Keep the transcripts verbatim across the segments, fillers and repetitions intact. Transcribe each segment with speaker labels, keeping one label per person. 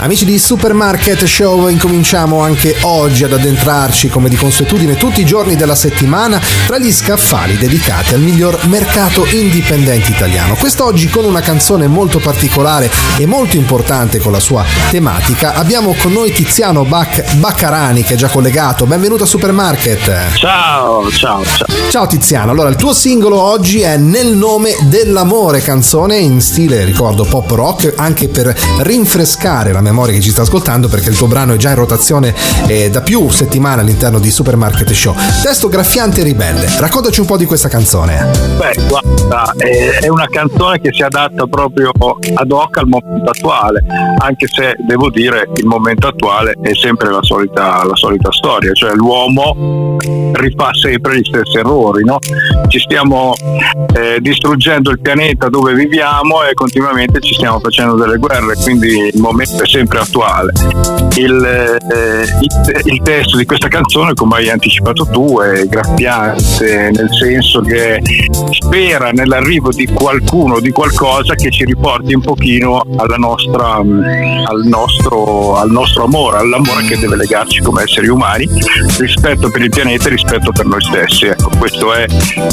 Speaker 1: Amici di Supermarket Show, incominciamo anche oggi ad addentrarci come di consuetudine tutti i giorni della settimana tra gli scaffali dedicati al miglior mercato indipendente italiano. Quest'oggi con una canzone molto particolare e molto importante con la sua tematica. Abbiamo con noi Tiziano Bac- Baccarani che è già collegato. Benvenuto a Supermarket.
Speaker 2: Ciao, ciao, ciao.
Speaker 1: Ciao Tiziano, allora il tuo singolo oggi è Nel nome dell'amore, canzone in stile, ricordo, pop rock, anche per rinfrescare la memoria che ci sta ascoltando, perché il tuo brano è già in rotazione eh, da più settimane all'interno di Supermarket Show. Testo graffiante e ribelle, raccontaci un po' di questa canzone.
Speaker 2: Beh, guarda, è una canzone che si adatta proprio ad hoc al momento attuale, anche se devo dire il momento attuale è sempre la solita, la solita storia, cioè l'uomo rifà sempre gli stessi errori, no? Ci stiamo eh, distruggendo il pianeta dove viviamo e continuamente ci stiamo facendo delle guerre, quindi il momento è sempre attuale. Il, eh, il, il testo di questa canzone, come hai anticipato tu, è graffiante, nel senso che spera nell'arrivo di qualcuno, di qualcosa che ci riporti un pochino alla nostra, al nostro, al nostro amore, all'amore che deve legarci come esseri umani, rispetto per il pianeta e rispetto per noi stessi. Ecco, questo è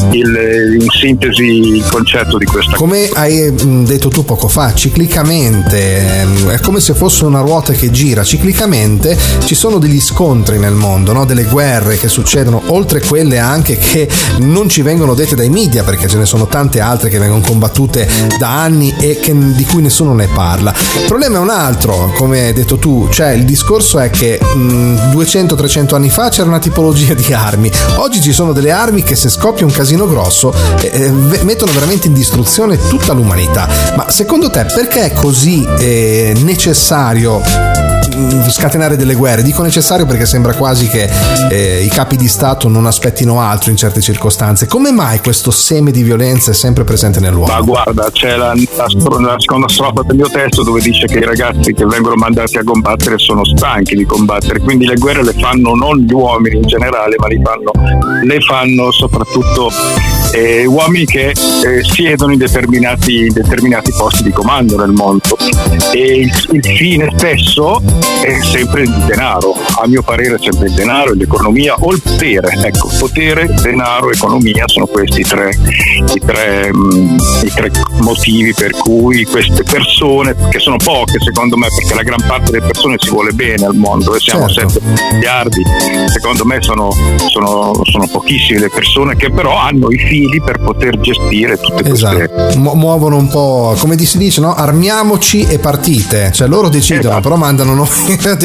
Speaker 2: il, in sintesi il concetto di questa
Speaker 1: come
Speaker 2: canzone.
Speaker 1: Hai detto tu poco fa, ciclicamente, è come se fosse una ruota che gira ciclicamente, ci sono degli scontri nel mondo, no? Delle guerre che succedono, oltre quelle anche che non ci vengono dette dai media, perché ce ne sono tante altre che vengono combattute da anni e che, di cui nessuno ne parla. Il problema è un altro, come hai detto tu, cioè il discorso è che mh, duecento trecento anni fa c'era una tipologia di armi, oggi ci sono delle armi che se scoppia un casino grosso eh, eh, mettono veramente in distruzione tutta l'umanità. Ma secondo te perché è così eh, necessario scatenare delle guerre? Dico necessario perché sembra quasi che eh, i capi di Stato non aspettino altro in certe circostanze. Come mai questo seme di violenza è sempre presente nell'uomo?
Speaker 2: Ma guarda, c'è la, la, la seconda strofa del mio testo dove dice che i ragazzi che vengono mandati a combattere sono stanchi di combattere, quindi le guerre le fanno non gli uomini in generale, ma le fanno, le fanno soprattutto eh, uomini che eh, siedono in determinati, determinati posti di comando nel mondo, e il, il fine stesso è sempre il denaro, a mio parere è sempre il denaro, l'economia o il potere. Ecco, potere, denaro, economia sono questi i tre, i tre, mh, i tre motivi per cui queste persone, che sono poche secondo me, perché la gran parte delle persone si vuole bene al mondo e siamo
Speaker 1: certo.
Speaker 2: sette miliardi, secondo me sono, sono, sono pochissime le persone che però hanno i fili per poter gestire tutte queste.
Speaker 1: Esatto. Mu- muovono un po', come si dice, no? Armiamoci e partite, cioè loro decidono, esatto. Però mandano noi.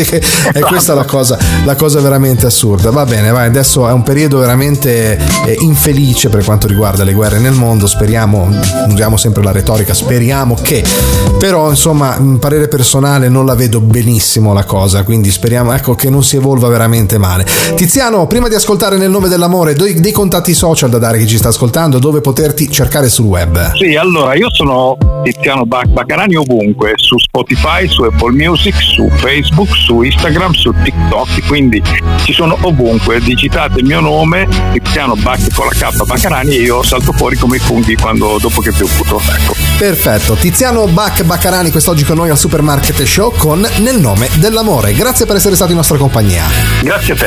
Speaker 1: E questa è la cosa, la cosa veramente assurda. Va bene, vai, adesso è un periodo veramente eh, infelice per quanto riguarda le guerre nel mondo. Speriamo, usiamo sempre la retorica, speriamo che, però insomma, in parere personale non la vedo benissimo la cosa, quindi speriamo, ecco, che non si evolva veramente male. Tiziano, prima di ascoltare Nel nome dell'amore, dei, dei contatti social da dare, chi ci sta ascoltando, dove poterti cercare sul web?
Speaker 2: Sì, allora io sono Tiziano Bac- Baccarani ovunque, su Spotify, su Apple Music, su Facebook, su Instagram, su TikTok, quindi ci sono ovunque. Digitate il mio nome, Tiziano Bac con la K Baccarani, e io salto fuori come i funghi quando dopo che è piovuto. Ecco.
Speaker 1: Perfetto, Tiziano Bac Baccarani quest'oggi con noi al Supermarket Show con Nel nome dell'amore. Grazie per essere stato in nostra compagnia.
Speaker 2: Grazie a te.